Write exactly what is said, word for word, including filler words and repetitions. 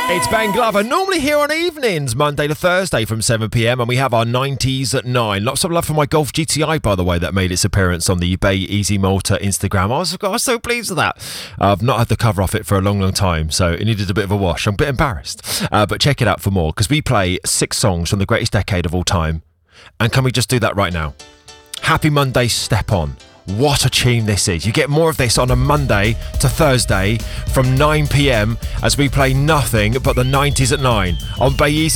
It's Ben Glover, normally here on evenings, Monday to Thursday from seven p m, and we have our nineties at nine. Lots of love for my Golf G T I, by the way, that made its appearance on the Bay Easy Malta Instagram. I was, I was so pleased with that. Uh, I've not had the cover off it for a long, long time, so it needed a bit of a wash. I'm a bit embarrassed. Uh, but check it out for more, because we play six songs from the greatest decade of all time. And can we just do that right now? Happy Monday, Step On. What a tune this is. You get more of this on a Monday to Thursday from nine p m as we play nothing but the nineties at nine on Bay Easy.